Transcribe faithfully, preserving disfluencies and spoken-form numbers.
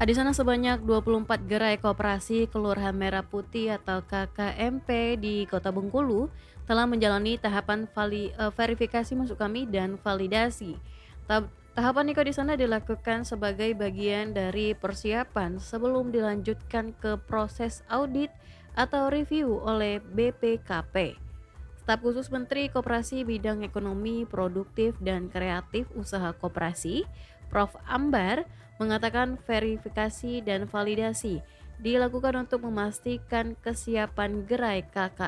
Di sana sebanyak dua puluh empat gerai koperasi Kelurahan Merah Putih atau K K M P di Kota Bengkulu telah menjalani tahapan vali, eh, verifikasi masuk kami dan validasi. Ta- tahapan Niko di sana dilakukan sebagai bagian dari persiapan sebelum dilanjutkan ke proses audit atau review oleh B P K P. Staf khusus Menteri Koperasi Bidang Ekonomi Produktif dan Kreatif Usaha Koperasi, Prof Ambar, mengatakan verifikasi dan validasi dilakukan untuk memastikan kesiapan gerai K K